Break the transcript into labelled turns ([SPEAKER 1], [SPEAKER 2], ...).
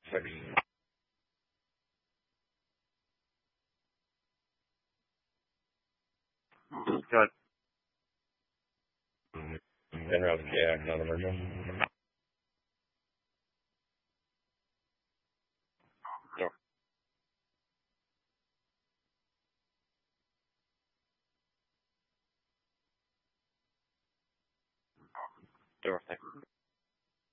[SPEAKER 1] Thanks. Good. General, yeah, none of them. Sure. Sure. Thanks.